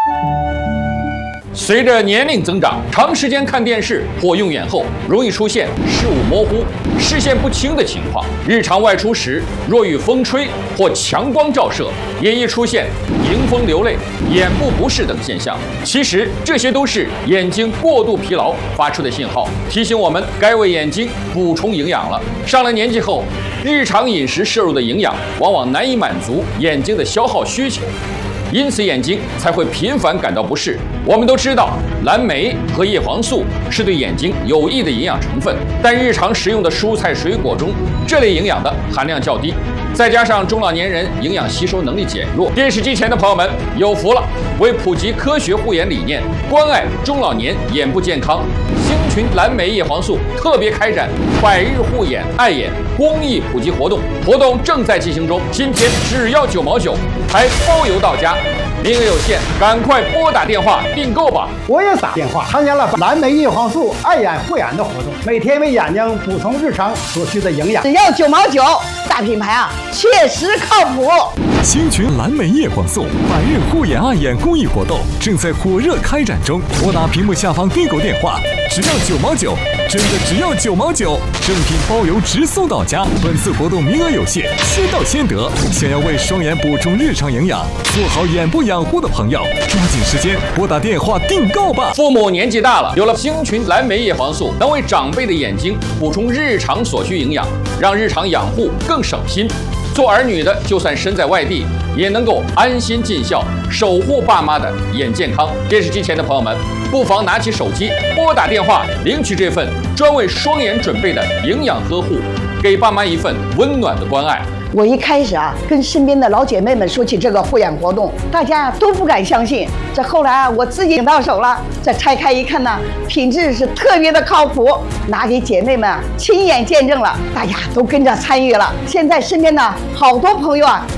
随着年龄增长，长时间看电视或用眼后，容易出现视物模糊、视线不清的情况。日常外出时，若遇风吹或强光照射，也易出现迎风流泪、眼部不适等现象。其实这些都是眼睛过度疲劳发出的信号，提醒我们该为眼睛补充营养了。上了年纪后，日常饮食摄入的营养往往难以满足眼睛的消耗需求。因此，眼睛才会频繁感到不适。我们都知道，蓝莓和叶黄素是对眼睛有益的营养成分，但日常食用的蔬菜水果中，这类营养的含量较低。再加上中老年人营养吸收能力减弱，电视机前的朋友们有福了！为普及科学护眼理念，关爱中老年眼部健康，星群蓝莓叶黄素特别开展100日护眼爱眼公益普及活动，活动正在进行中。今天只要9毛9，还包邮到家。名额有限，赶快拨打电话订购吧！ 我也打电话参加了蓝莓叶黄素爱眼护眼的活动，每天为眼睛补充日常所需的营养， 只要9毛9，大品牌啊，确实靠谱。 星群蓝莓叶黄素100日护眼爱眼公益活动正在火热开展中，拨打屏幕下方订购电话，只要9毛9，真的只要9毛9，正品包邮直送到家。本次活动名额有限，先到先得。想要为双眼补充日常营养，做好眼部养护的朋友，抓紧时间拨打电话订购吧。 父母年纪大了，有了星群蓝莓叶黄素，能为长辈的眼睛补充日常所需营养，让日常养护更省心。做儿女的，就算身在外地，也能够安心尽孝，守护爸妈的眼健康。电视机前的朋友们，不妨拿起手机，拨打电话，领取这份专为双眼准备的营养呵护，给爸妈一份温暖的关爱。 我一开始啊，跟身边的老姐妹们说起这个护眼活动，大家都不敢相信。这后来啊，我自己领到手了，这拆开一看呢，品质是特别的靠谱，拿给姐妹们啊亲眼见证了，大家都跟着参与了。现在身边的好多朋友啊，